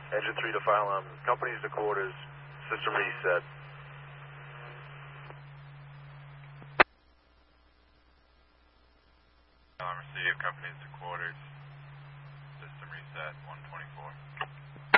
Engine 3 to Phylum, companies to quarters, system reset. Phylum received, companies to quarters, system reset, 124.